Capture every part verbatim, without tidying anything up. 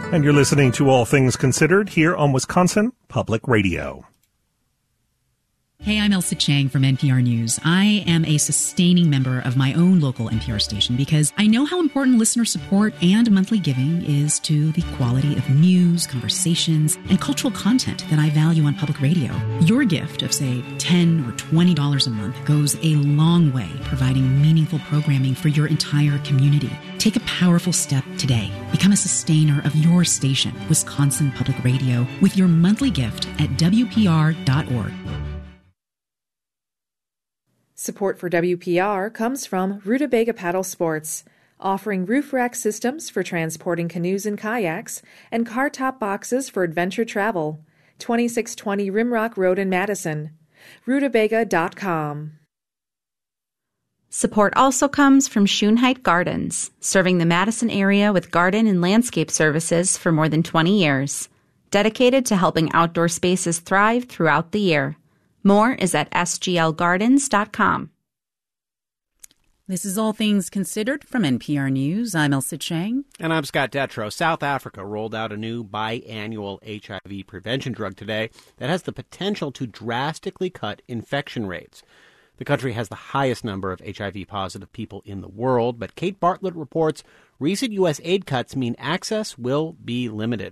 And you're listening to All Things Considered here on Wisconsin Public Radio. Hey, I'm Elsa Chang from N P R News. I am a sustaining member of my own local N P R station because I know how important listener support and monthly giving is to the quality of news, conversations, and cultural content that I value on public radio. Your gift of, say, ten dollars or twenty dollars a month goes a long way providing meaningful programming for your entire community. Take a powerful step today. Become a sustainer of your station, Wisconsin Public Radio, with your monthly gift at W P R dot org. Support for W P R comes from Rutabaga Paddle Sports, offering roof rack systems for transporting canoes and kayaks and car top boxes for adventure travel. twenty-six twenty Rimrock Road in Madison. Rutabaga dot com. Support also comes from Schoenheit Gardens, serving the Madison area with garden and landscape services for more than twenty years, dedicated to helping outdoor spaces thrive throughout the year. More is at s g l gardens dot com. This is All Things Considered from N P R News. I'm Elsa Chang. And I'm Scott Detrow. South Africa rolled out a new biannual H I V prevention drug today that has the potential to drastically cut infection rates. The country has the highest number of H I V-positive people in the world, but Kate Bartlett reports recent U S aid cuts mean access will be limited.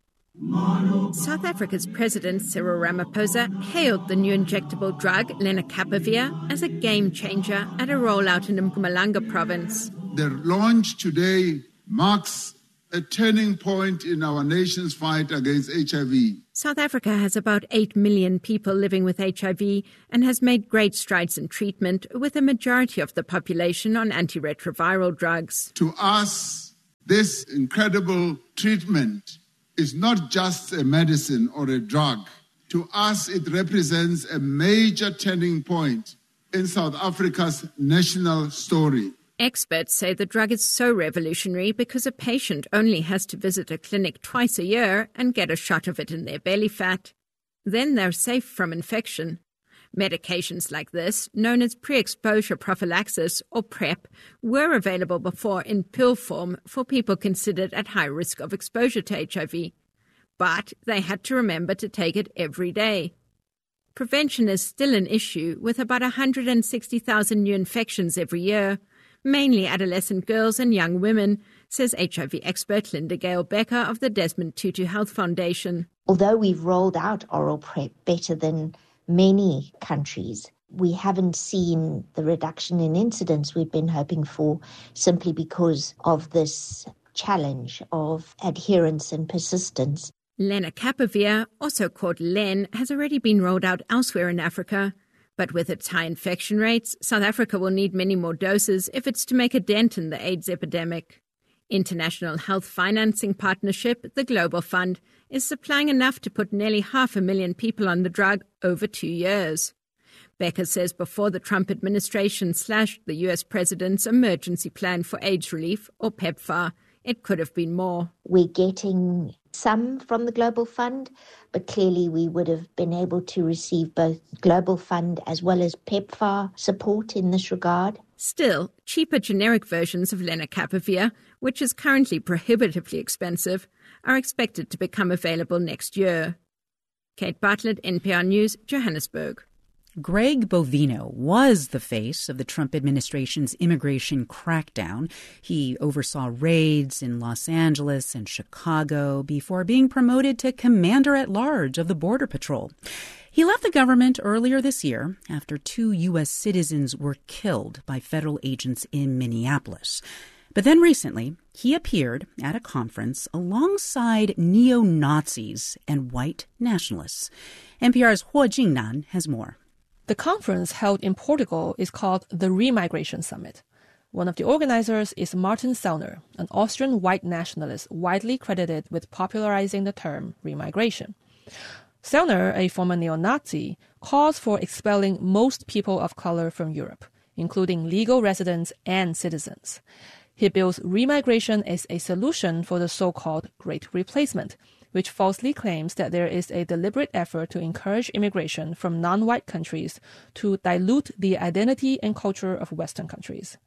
South Africa's President Cyril Ramaphosa hailed the new injectable drug, lenacapavir, as a game-changer at a rollout in Mpumalanga province. The launch today marks a turning point in our nation's fight against H I V. South Africa has about eight million people living with H I V and has made great strides in treatment, with a majority of the population on antiretroviral drugs. To us, this incredible treatment is not just a medicine or a drug. To us, it represents a major turning point in South Africa's national story. Experts say the drug is so revolutionary because a patient only has to visit a clinic twice a year and get a shot of it in their belly fat. Then they're safe from infection. Medications like this, known as pre-exposure prophylaxis or PrEP, were available before in pill form for people considered at high risk of exposure to H I V. But they had to remember to take it every day. Prevention is still an issue, with about one hundred sixty thousand new infections every year, mainly adolescent girls and young women, says H I V expert Linda Gale Becker of the Desmond Tutu Health Foundation. Although we've rolled out oral PrEP better than many countries, we haven't seen the reduction in incidence we've been hoping for, simply because of this challenge of adherence and persistence. Lenacapavir, also called Len, has already been rolled out elsewhere in Africa. But with its high infection rates, South Africa will need many more doses if it's to make a dent in the AIDS epidemic. International Health Financing Partnership, the Global Fund, is supplying enough to put nearly half a million people on the drug over two years. Becker says before the Trump administration slashed the U S president's Emergency Plan for AIDS Relief, or PEPFAR, it could have been more. We're getting some from the Global Fund, but clearly we would have been able to receive both Global Fund as well as PEPFAR support in this regard. Still, cheaper generic versions of lenacapavir, which is currently prohibitively expensive, are expected to become available next year. Kate Bartlett, N P R News, Johannesburg. Greg Bovino was the face of the Trump administration's immigration crackdown. He oversaw raids in Los Angeles and Chicago before being promoted to commander-at-large of the Border Patrol. He left the government earlier this year after two U S citizens were killed by federal agents in Minneapolis. But then recently, he appeared at a conference alongside neo-Nazis and white nationalists. N P R's Huo Jingnan has more. The conference held in Portugal is called the Remigration Summit. One of the organizers is Martin Sellner, an Austrian white nationalist widely credited with popularizing the term remigration. Sellner, a former neo-Nazi, calls for expelling most people of color from Europe, including legal residents and citizens. He bills remigration as a solution for the so-called Great Replacement, which falsely claims that there is a deliberate effort to encourage immigration from non-white countries to dilute the identity and culture of Western countries.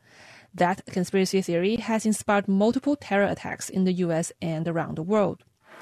That conspiracy theory has inspired multiple terror attacks in the U S and around the world.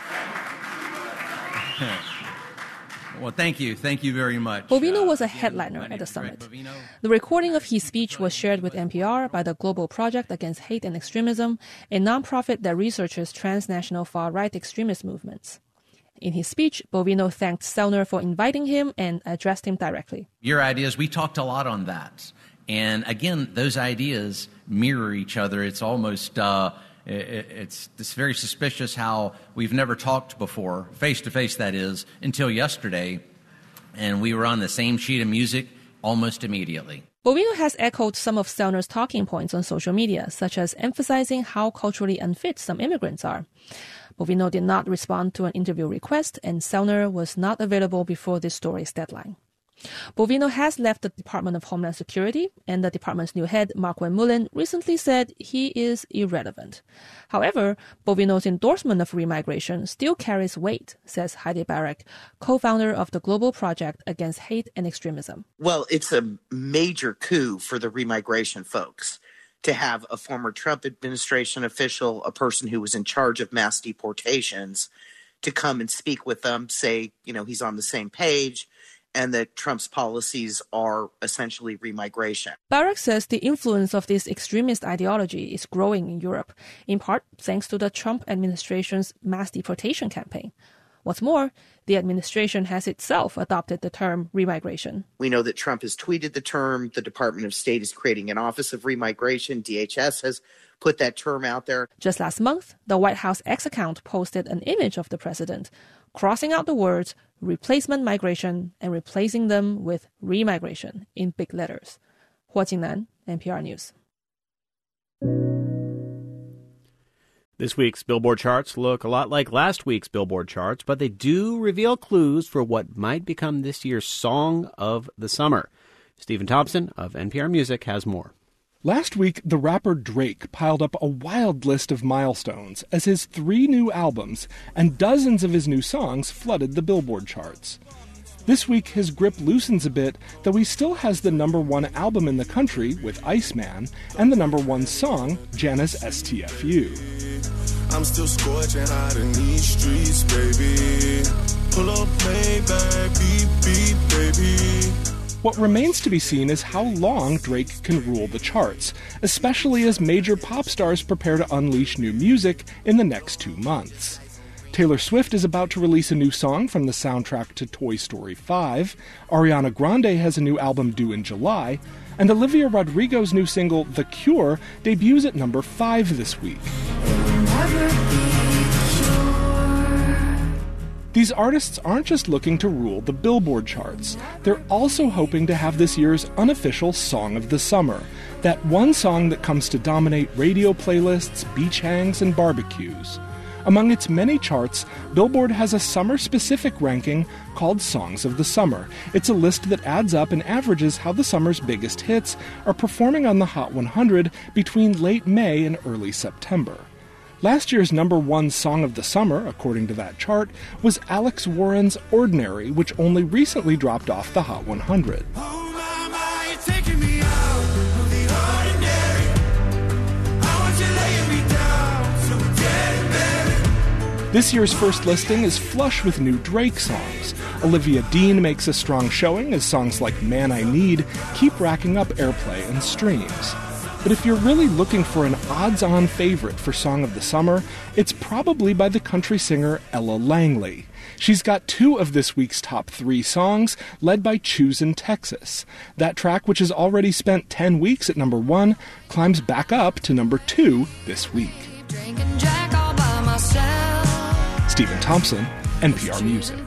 Well, thank you. Thank you very much. Bovino was a headliner at the summit. The recording of his speech was shared with N P R by the Global Project Against Hate and Extremism, a nonprofit that researches transnational far-right extremist movements. In his speech, Bovino thanked Sellner for inviting him and addressed him directly. Your ideas, we talked a lot on that. And again, those ideas mirror each other. It's almost... Uh, It's, it's very suspicious how we've never talked before, face-to-face that is, until yesterday, and we were on the same sheet of music almost immediately. Bovino has echoed some of Sellner's talking points on social media, such as emphasizing how culturally unfit some immigrants are. Bovino did not respond to an interview request, and Sellner was not available before this story's deadline. Bovino has left the Department of Homeland Security, and the department's new head, Mark-Wen Mullen, recently said he is irrelevant. However, Bovino's endorsement of remigration still carries weight, says Heidi Barak, co-founder of the Global Project Against Hate and Extremism. Well, it's a major coup for the remigration folks to have a former Trump administration official, a person who was in charge of mass deportations, to come and speak with them, say, you know, he's on the same page, and that Trump's policies are essentially remigration. Barak says the influence of this extremist ideology is growing in Europe, in part thanks to the Trump administration's mass deportation campaign. What's more, the administration has itself adopted the term remigration. We know that Trump has tweeted the term. The Department of State is creating an Office of Remigration. D H S has put that term out there. Just last month, the White House X account posted an image of the president, crossing out the words replacement migration and replacing them with remigration in big letters. Hua Jingnan, N P R News. This week's Billboard charts look a lot like last week's Billboard charts, but they do reveal clues for what might become this year's Song of the Summer. Stephen Thompson of N P R Music has more. Last week, the rapper Drake piled up a wild list of milestones as his three new albums and dozens of his new songs flooded the Billboard charts. This week, his grip loosens a bit, though he still has the number one album in the country with Iceman and the number one song, Jana's S T F U. I'm still scorching hot in these streets, baby. Pull up, play back, beep, beep, baby. What remains to be seen is how long Drake can rule the charts, especially as major pop stars prepare to unleash new music in the next two months. Taylor Swift is about to release a new song from the soundtrack to Toy Story five, Ariana Grande has a new album due in July, and Olivia Rodrigo's new single, The Cure, debuts at number five this week. These artists aren't just looking to rule the Billboard charts. They're also hoping to have this year's unofficial Song of the Summer, that one song that comes to dominate radio playlists, beach hangs, and barbecues. Among its many charts, Billboard has a summer-specific ranking called Songs of the Summer. It's a list that adds up and averages how the summer's biggest hits are performing on the Hot one hundred between late May and early September. Last year's number one Song of the Summer, according to that chart, was Alex Warren's Ordinary, which only recently dropped off the Hot one hundred. Oh my, my, you're taking me out of the ordinary. I want you laying me down, so dead, baby. This year's first listing is flush with new Drake songs. Olivia Dean makes a strong showing as songs like Man I Need keep racking up airplay and streams. But if you're really looking for an odds-on favorite for Song of the Summer, it's probably by the country singer Ella Langley. She's got two of this week's top three songs, led by Choosin' Texas. That track, which has already spent ten weeks at number one, climbs back up to number two this week. Stephen Thompson, N P R Music.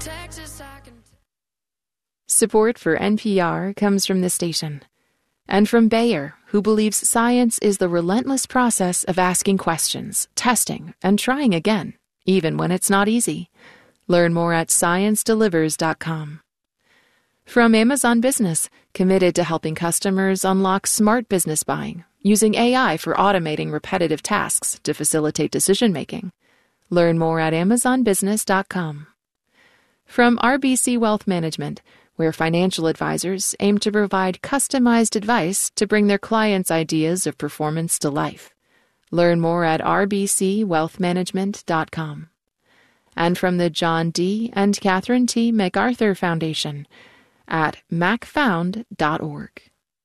Support for N P R comes from the station. And from Bayer, who believes science is the relentless process of asking questions, testing, and trying again, even when it's not easy. Learn more at science delivers dot com. From Amazon Business, committed to helping customers unlock smart business buying, using A I for automating repetitive tasks to facilitate decision-making. Learn more at amazon business dot com. From R B C Wealth Management, where financial advisors aim to provide customized advice to bring their clients' ideas of performance to life. Learn more at r b c wealth management dot com. And from the John D. and Catherine T. MacArthur Foundation at mac found dot org.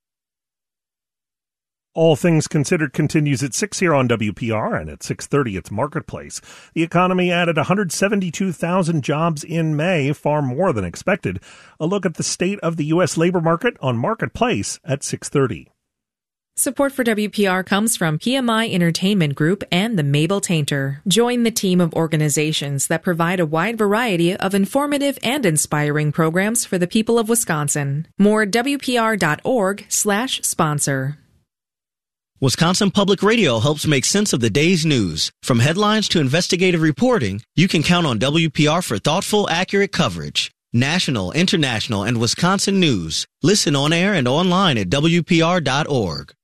All Things Considered continues at six here on W P R, and at six thirty it's Marketplace. The economy added one hundred seventy-two thousand jobs in May, far more than expected. A look at the state of the U S labor market on Marketplace at six thirty. Support for W P R comes from P M I Entertainment Group and the Mabel Tainter. Join the team of organizations that provide a wide variety of informative and inspiring programs for the people of Wisconsin. More at W P R dot org slash sponsor. Wisconsin Public Radio helps make sense of the day's news. From headlines to investigative reporting, you can count on W P R for thoughtful, accurate coverage. National, international, and Wisconsin news. Listen on air and online at W P R dot org.